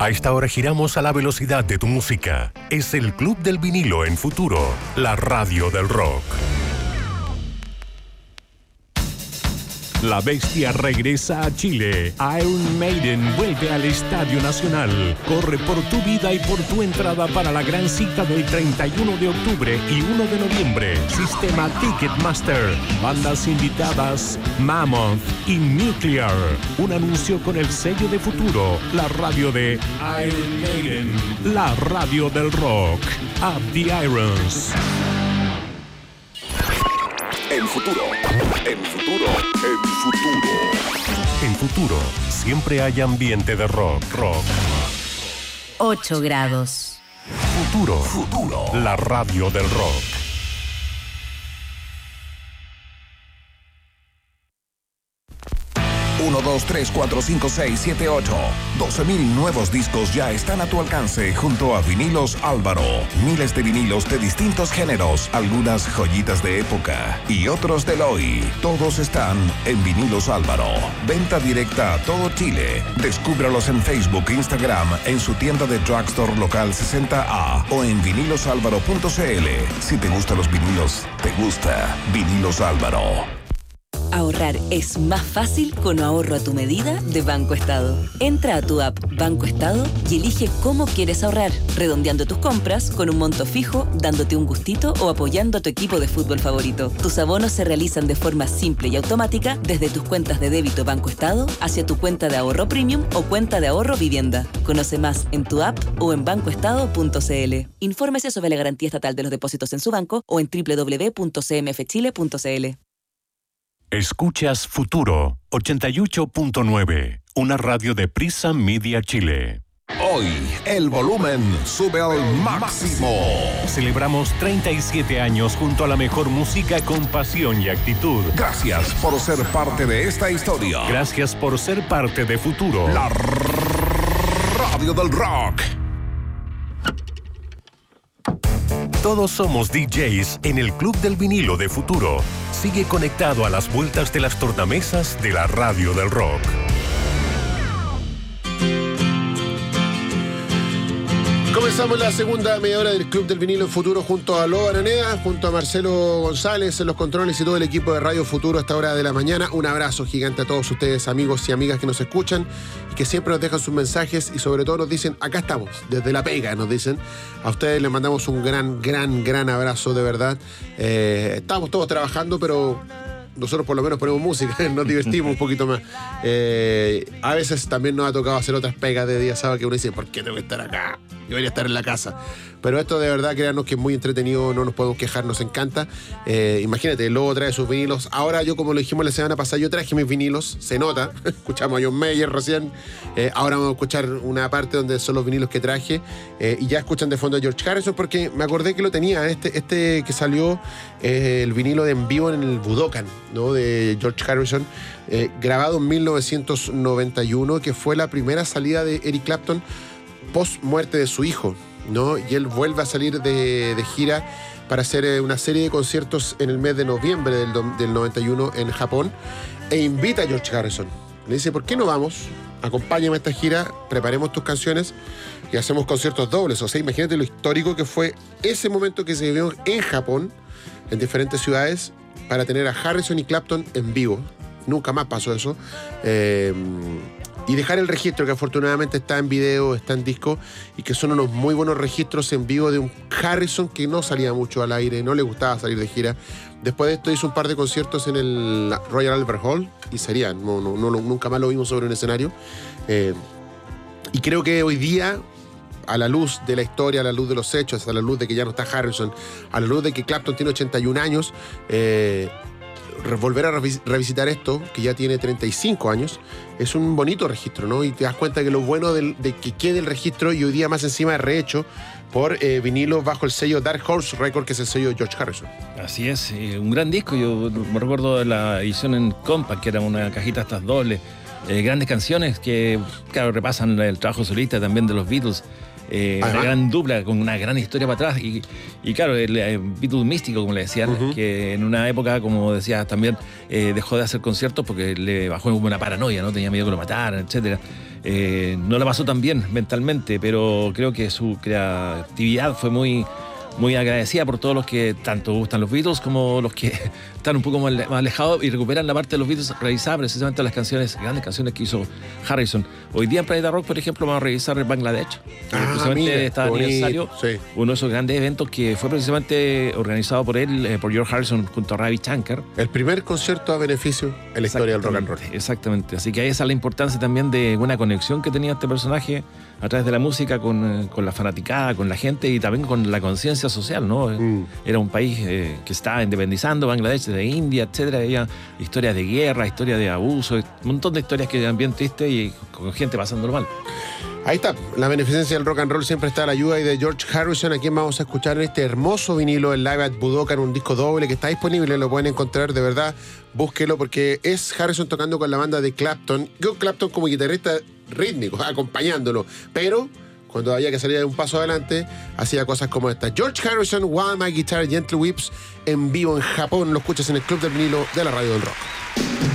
A esta hora giramos a la velocidad de tu música. Es el Club del Vinilo en Futuro, la radio del rock. La Bestia regresa a Chile. Iron Maiden vuelve al Estadio Nacional. Corre por tu vida y por tu entrada para la gran cita del 31 de octubre y 1 de noviembre. Sistema Ticketmaster. Bandas invitadas Mammoth y Nuclear. Un anuncio con el sello de Futuro. La radio de Iron Maiden. La radio del rock. Up the Irons. En Futuro, en Futuro, en Futuro. En Futuro, siempre hay ambiente de rock. 8 grados. Futuro, la radio del rock. 1, 2, 3, 4, 5, 6, 7, 8. 12,000 nuevos discos ya están a tu alcance junto a Vinilos Álvaro. Miles de vinilos de distintos géneros, algunas joyitas de época y otros del hoy. Todos están en Vinilos Álvaro. Venta directa a todo Chile. Descúbralos en Facebook e Instagram, en su tienda de Drugstore Local 60A o en vinilosalvaro.cl. Si te gustan los vinilos, te gusta Vinilos Álvaro. Ahorrar es más fácil con ahorro a tu medida de Banco Estado. Entra a tu app Banco Estado y elige cómo quieres ahorrar, redondeando tus compras con un monto fijo, dándote un gustito o apoyando a tu equipo de fútbol favorito. Tus abonos se realizan de forma simple y automática desde tus cuentas de débito Banco Estado hacia tu cuenta de ahorro premium o cuenta de ahorro vivienda. Conoce más en tu app o en bancoestado.cl. Infórmese sobre la garantía estatal de los depósitos en su banco o en www.cmfchile.cl. Escuchas Futuro 88.9, una radio de Prisa Media Chile. Hoy el volumen sube al máximo. Celebramos 37 años junto a la mejor música con pasión y actitud. Gracias por ser parte de esta historia. Gracias por ser parte de Futuro, la radio del rock. Todos somos DJs en el Club del Vinilo de Futuro. Sigue conectado a las vueltas de las tornamesas de la radio del rock. Comenzamos la segunda media hora del Club del Vinilo en Futuro junto a Loba Araneda, junto a Marcelo González en los controles y todo el equipo de Radio Futuro a esta hora de la mañana. Un abrazo gigante a todos ustedes, amigos y amigas que nos escuchan y que siempre nos dejan sus mensajes y sobre todo nos dicen, acá estamos, desde la pega nos dicen. A ustedes les mandamos un gran abrazo, de verdad. Estamos todos trabajando, pero nosotros por lo menos ponemos música, nos divertimos un poquito más. A veces también nos ha tocado hacer otras pegas de día sábado que uno dice, ¿por qué tengo que estar acá? Yo debería estar en la casa. Pero esto de verdad, créanos que es muy entretenido, no nos podemos quejar, nos encanta. Imagínate, el Lobo trae sus vinilos. Ahora yo, como lo dijimos la semana pasada, yo traje mis vinilos, se nota. Escuchamos a John Mayer recién. Ahora vamos a escuchar una parte donde son los vinilos que traje. Y ya escuchan de fondo a George Harrison porque me acordé que lo tenía. Este que salió, el vinilo de en vivo en el Budokan, ¿no? De George Harrison, grabado en 1991, que fue la primera salida de Eric Clapton post muerte de su hijo, ¿no? Y él vuelve a salir de gira para hacer una serie de conciertos en el mes de noviembre del 91 en Japón, e invita a George Harrison. Le dice, ¿por qué no vamos? Acompáñame a esta gira, preparemos tus canciones y hacemos conciertos dobles. O sea, imagínate lo histórico que fue ese momento que se vivió en Japón, en diferentes ciudades, para tener a Harrison y Clapton en vivo. Nunca más pasó eso. Y dejar el registro, que afortunadamente está en video, está en disco, y que son unos muy buenos registros en vivo de un Harrison que no salía mucho al aire, no le gustaba salir de gira. Después de esto hizo un par de conciertos en el Royal Albert Hall y serían, nunca más lo vimos sobre un escenario. Y creo que hoy día, a la luz de la historia, a la luz de los hechos, a la luz de que ya no está Harrison, a la luz de que Clapton tiene 81 años, volver a revisitar esto, que ya tiene 35 años, es un bonito registro, ¿no? Y te das cuenta que lo bueno de que quede el registro, y hoy día más encima rehecho por vinilo bajo el sello Dark Horse Record, que es el sello de George Harrison. Así es, un gran disco. Yo me recuerdo de la edición en Compact, que era una cajita estas dobles, grandes canciones que, claro, repasan el trabajo solista también de los Beatles. Una gran dupla con una gran historia para atrás y claro, el Beatle místico, como le decían, que en una época, como decías también, dejó de hacer conciertos porque le bajó como una paranoia, ¿no? Tenía miedo que lo mataran, etcétera. no la pasó tan bien mentalmente, pero creo que su creatividad fue muy agradecida por todos los que tanto gustan los Beatles como los que están un poco más alejados y recuperan la parte de los Beatles realizada precisamente las grandes canciones que hizo Harrison. Hoy día en Planeta Rock, por ejemplo, vamos a revisar Bangladesh, precisamente está aniversario, uno de esos grandes eventos que fue precisamente organizado por él, por George Harrison junto a Ravi Shankar. El primer concierto a beneficio en la historia del rock and roll. Exactamente, así que ahí está la importancia también de una conexión que tenía este personaje a través de la música con la fanaticada, con la gente y también con la conciencia social, ¿no? Era un país que estaba independizando, Bangladesh, de India, etcétera. Había historias de guerra, historias de abuso, un montón de historias que eran bien tristes y con gente pasándolo mal. Ahí está, la beneficencia del rock and roll siempre está a la ayuda y de George Harrison, a quien vamos a escuchar en este hermoso vinilo, el Live at Budokan, un disco doble que está disponible, lo pueden encontrar, de verdad, búsquelo, porque es Harrison tocando con la banda de Clapton, Clapton como guitarrista rítmico, acompañándolo, pero cuando había que salir de un paso adelante, hacía cosas como esta. George Harrison, While My Guitar Gently Weeps, en vivo en Japón, lo escuchas en el Club del Vinilo de la Radio del Rock.